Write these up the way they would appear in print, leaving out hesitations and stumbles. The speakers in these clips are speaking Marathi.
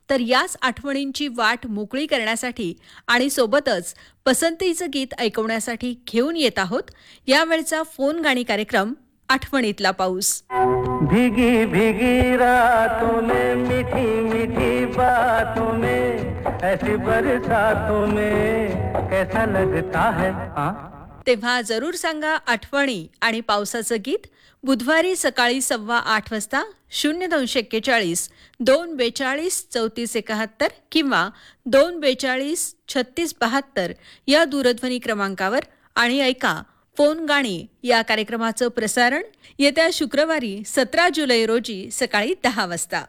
तर याच आठवणींची वाट मोकळी करण्यासाठी आणि सोबतच पसंतीचं गीत ऐकवण्यासाठी घेऊन येत आहोत यावेळचा फोन गाणी कार्यक्रम आठवणीतला पाऊस. भीगी भीगी रातों में मीठी मीठी बातों में ऐसी बरसातों में कैसा लगता है तेव्हा जरूर सांगा आठवणी आणि पावसाचं गीत बुधवारी सकाळी 8:15 वाजता 0241 242 3471 किंवा 242 3672 या दूरध्वनी क्रमांकावर. आणि ऐका फोन गाणी या कार्यक्रमाचं प्रसारण येत्या शुक्रवारी 17 जुलै रोजी सकाळी 10 वाजता.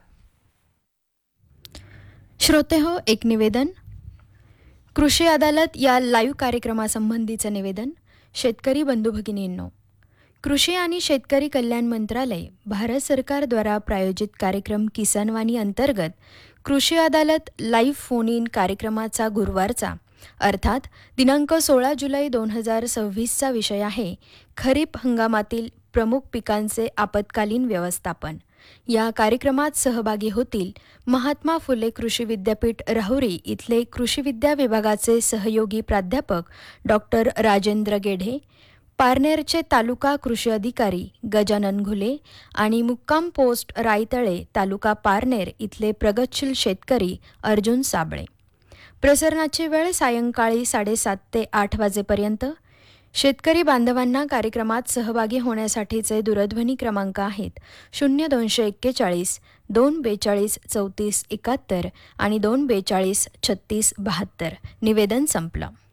श्रोते हो, एक निवेदन. कृषी अदालत या लाईव्ह कार्यक्रमासंबंधीचं निवेदन. शेतकरी बंधू भगिनींनो, कृषी आणि शेतकरी कल्याण मंत्रालय भारत सरकारद्वारा प्रायोजित कार्यक्रम किसानवाणी अंतर्गत कृषी अदालत लाईव्ह फोन इन कार्यक्रमाचा गुरुवारचा अर्थात दिनांक 16 जुलै 2026चा विषय आहे खरीप हंगामातील प्रमुख पिकांचे आपत्कालीन व्यवस्थापन. या कार्यक्रमात सहभागी होतील महात्मा फुले कृषी विद्यापीठ राहुरी इथले कृषी विद्या विभागाचे सहयोगी प्राध्यापक डॉक्टर राजेंद्र गेढे, पारनेरचे तालुका कृषी अधिकारी गजानन घुले आणि मुक्काम पोस्ट रायतळे तालुका पारनेर इथले प्रगतशील शेतकरी अर्जुन साबळे. प्रसारणाची वेळ सायंकाळी 7:30 ते 8 वाजेपर्यंत. शेतकरी बांधवांना कार्यक्रमात सहभागी होण्यासाठीचे दूरध्वनी क्रमांक आहेत 0241 242 3471 आणि 242 3672. निवेदन संपलं.